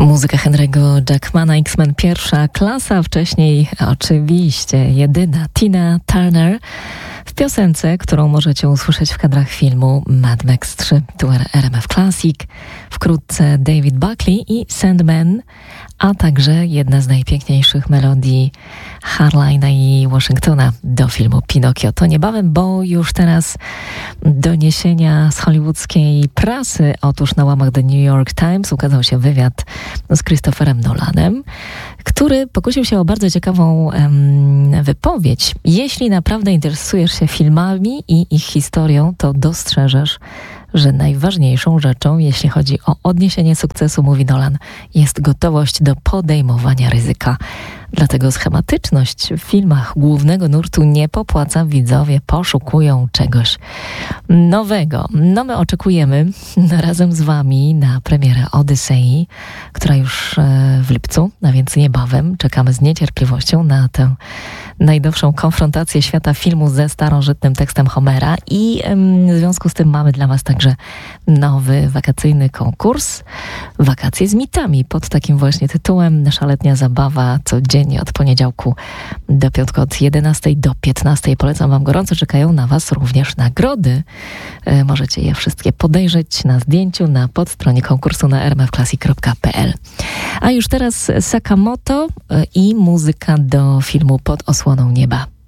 Muzyka Henry'ego Jackmana, X-Men pierwsza klasa, wcześniej oczywiście jedyna Tina Turner w piosence, którą możecie usłyszeć w kadrach filmu Mad Max 3. Tu RMF Classic, wkrótce David Buckley i Sandman, a także jedna z najpiękniejszych melodii Harlina i Washingtona do filmu Pinokio. To niebawem, bo już teraz doniesienia z hollywoodzkiej prasy. Otóż na łamach The New York Times ukazał się wywiad z Christopherem Nolanem, który pokusił się o bardzo ciekawą wypowiedź. Jeśli naprawdę interesujesz się filmami i ich historią, to dostrzeżesz, że najważniejszą rzeczą, jeśli chodzi o odniesienie sukcesu, mówi Nolan, jest gotowość do podejmowania ryzyka. Dlatego schematyczność w filmach głównego nurtu nie popłaca. Widzowie poszukują czegoś nowego. No my oczekujemy razem z wami na premierę Odysei, która już w lipcu, a więc niebawem. Czekamy z niecierpliwością na tę najnowszą konfrontację świata filmu ze starożytnym tekstem Homera i w związku z tym mamy dla was także nowy wakacyjny konkurs Wakacje z mitami pod takim właśnie tytułem. Nasza letnia zabawa codziennie od poniedziałku do piątku od 11 do 15. Polecam wam gorąco, czekają na was również nagrody. Możecie je wszystkie podejrzeć na zdjęciu na podstronie konkursu na rmfclassic.pl. A już teraz Sakamoto i muzyka do filmu Pod osłoną nieba.